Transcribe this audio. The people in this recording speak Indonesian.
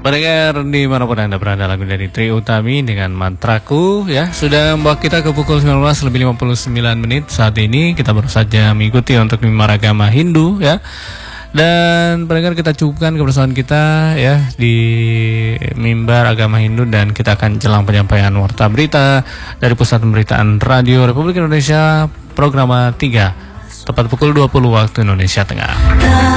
Pendengar dimanapun Anda berada, lagu dari Trie Utami dengan Mantraku ya sudah membawa kita ke pukul 19:59 saat ini. Kita baru saja mengikuti untuk mimbar agama Hindu ya. Dan pendengar, kita cukupkan kebersamaan kita ya di mimbar agama Hindu, dan kita akan jelang penyampaian warta berita dari Pusat Pemberitaan Radio Republik Indonesia program 3 tepat pukul 20 waktu Indonesia Tengah.